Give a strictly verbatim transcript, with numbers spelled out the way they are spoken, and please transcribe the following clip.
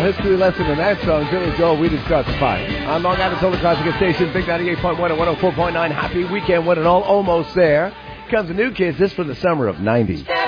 history lesson in that song. Billy Joel, We Didn't Start the Fire. On Long Island Solar Classic Station, Big ninety-eight point one and one oh four point nine. Happy weekend, one and all, almost there. Comes the new kids, this for the summer of ninety.